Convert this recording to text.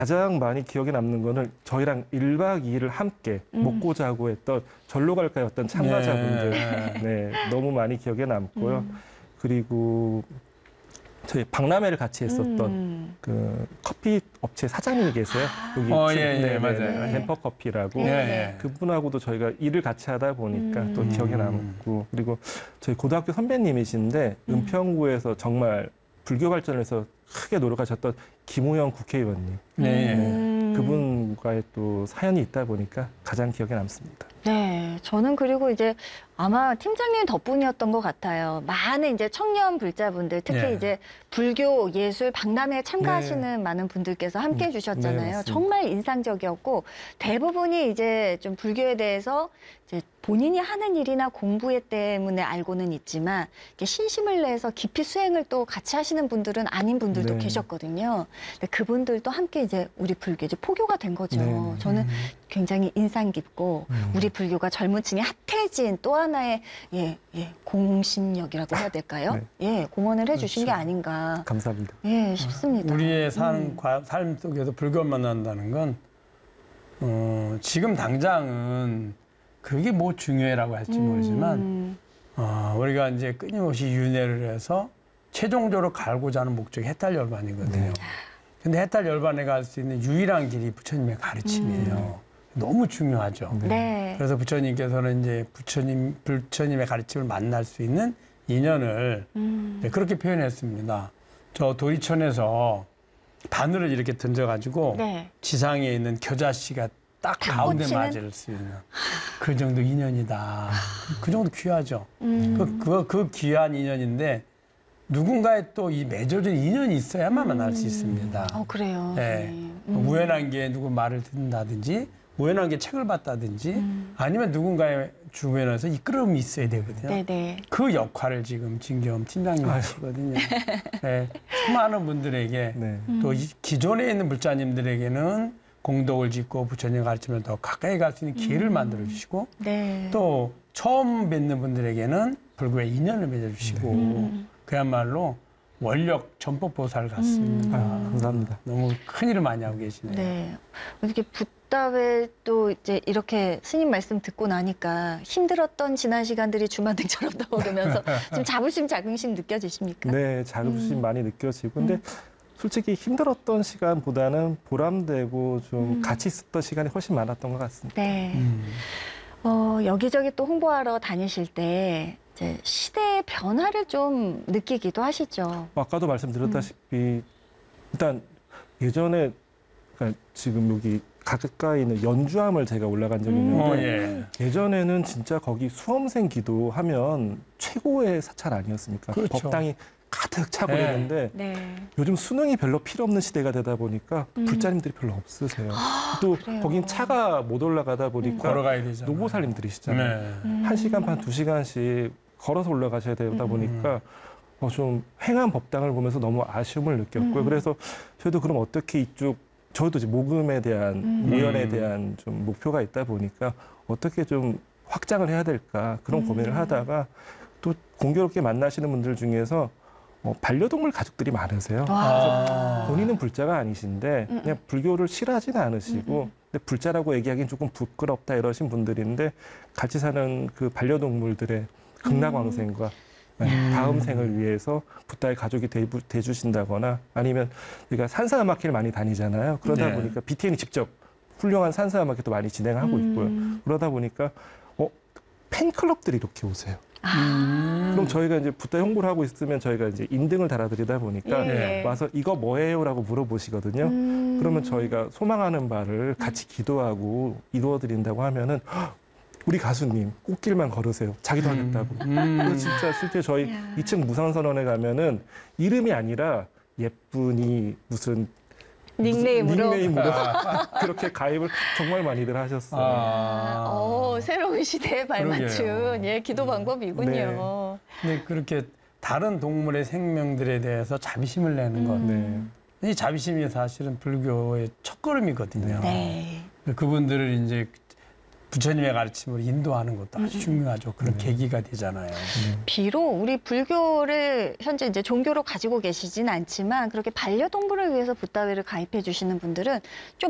가장 많이 기억에 남는 거는 저희랑 1박 2일을 함께 먹고 자고 했던 절로 갈까요? 어떤 참가자분들. 네, 너무 많이 기억에 남고요. 그리고 저희 박람회를 같이 했었던 그 커피 업체 사장님이 계세요. 여기 예, 맞아요. 덴퍼 커피라고. 예. 그분하고도 저희가 일을 같이 하다 보니까 또 기억에 남고. 그리고 저희 고등학교 선배님이신데 은평구에서 정말 불교 발전을 위해서 크게 노력하셨던 김우영 국회의원님. 그분과의 또 사연이 있다 보니까 가장 기억에 남습니다. 네, 저는 그리고 이제 아마 팀장님 덕분이었던 것 같아요. 많은 이제 청년 불자분들, 특히 이제 불교 예술 박람회에 참가하시는 많은 분들께서 함께 해주셨잖아요. 네, 정말 인상적이었고 대부분이 이제 좀 불교에 대해서 이제 본인이 하는 일이나 공부 때문에 알고는 있지만 이렇게 신심을 내서 깊이 수행을 또 같이 하시는 분들은 아닌 분들도 계셨거든요. 근데 그분들도 함께 이제 우리 불교 이제 포교가 된 거죠. 저는 굉장히 인상 깊고 우리 불교가 젊은 층에 핫해진 또 하나의 공신력이라고 해야 될까요? 공헌을 해주신 게 아닌가. 감사합니다. 싶습니다. 우리의 삶 속에서 불교를 만난다는 건 지금 당장은 그게 뭐 중요해라고 할지 모르지만 우리가 이제 끊임없이 윤회를 해서 최종적으로 가고자 하는 목적이 해탈열반이거든요. 근데 해탈열반에 갈 수 있는 유일한 길이 부처님의 가르침이에요. 너무 중요하죠. 그래서 부처님께서는 이제 부처님의 가르침을 만날 수 있는 인연을 그렇게 표현했습니다. 저 도리천에서 바늘을 이렇게 던져가지고 지상에 있는 겨자씨가 딱 가운데 맞을 수 있는 그 정도 인연이다. 그 정도 귀하죠. 그 귀한 인연인데 누군가의 또 이 맺어진 인연이 있어야만 만날 수 있습니다. 그래요. 우연한 게 누구 말을 듣는다든지 우연한 게 책을 봤다든지 아니면 누군가의 주변에서 이끌음이 있어야 되거든요. 그 역할을 지금 진경 팀장님 하시거든요. 수많은 분들에게 또 기존에 있는 불자님들에게는 공덕을 짓고 부처님 가르치면 더 가까이 갈 수 있는 기회를 만들어 주시고 또 처음 뵙는 분들에게는 불교의 인연을 맺어주시고 그야말로 원력 전법보살 같습니다. 감사합니다. 너무 큰일을 많이 하고 계시네요. 이렇게 붓다회 또 이제 이렇게 스님 말씀 듣고 나니까 힘들었던 지난 시간들이 주마등처럼 떠오르면서 좀 자부심 느껴지십니까? 네, 자부심 많이 느껴지고. 근데 솔직히 힘들었던 시간보다는 보람되고 좀 같이 있었던 시간이 훨씬 많았던 것 같습니다. 여기저기 또 홍보하러 다니실 때 이제 시대의 변화를 좀 느끼기도 하시죠. 아까도 말씀드렸다시피 일단 예전에 그러니까 지금 여기 가까이 있는 연주함을 제가 올라간 적이 있는데 예전에는 진짜 거기 수험생 기도하면 최고의 사찰 아니었습니까? 법당이 가득 차고 그랬는데 요즘 수능이 별로 필요 없는 시대가 되다 보니까 불자님들이 별로 없으세요. 또 거긴 차가 못 올라가다 보니까 걸어가야 되잖아요. 노보살님들이시잖아요. 1시간 반, 2시간씩 걸어서 올라가셔야 되다 보니까 좀 횡한 법당을 보면서 너무 아쉬움을 느꼈고요. 그래서 저희도 그럼 어떻게 저희도 이제 모금에 대한, 모연에 대한 좀 목표가 있다 보니까 어떻게 좀 확장을 해야 될까 그런 고민을 하다가 또 공교롭게 만나시는 분들 중에서 반려동물 가족들이 많으세요. 그래서 본인은 불자가 아니신데 그냥 불교를 싫어하지는 않으시고 근데 불자라고 얘기하기는 조금 부끄럽다 이러신 분들인데 같이 사는 그 반려동물들의 극락왕생과 다음 생을 위해서 붓다의 가족이 돼주신다거나 아니면 우리가 산사음악회를 많이 다니잖아요. 그러다 보니까 BTN이 직접 훌륭한 산사음악회도 많이 진행하고 있고요. 그러다 보니까 팬클럽들이 이렇게 오세요. 그럼 저희가 이제 붓다 홍보를 하고 있으면 저희가 이제 인증을 달아드리다 보니까 와서 이거 뭐예요라고 물어보시거든요. 그러면 저희가 소망하는 바를 같이 기도하고 이루어드린다고 하면은 우리 가수님 꽃길만 걸으세요. 자기도 하겠다고. 그래서 진짜 실제 저희 2층 무상선원에 가면은 이름이 아니라 예쁜이 무슨 닉네임으로 그렇게 가입을 정말 많이들 하셨어요. 새로운 시대에 발맞춘 기도 방법이군요. 근데 그렇게 다른 동물의 생명들에 대해서 자비심을 내는 것. 이 자비심이 사실은 불교의 첫걸음이거든요. 그분들을 이제 부처님의 가르침으로 인도하는 것도 아주 중요하죠. 그런 계기가 되잖아요. 비록 우리 불교를 현재 이제 종교로 가지고 계시진 않지만 그렇게 반려동물을 위해서 붓다위를 가입해 주시는 분들은 좀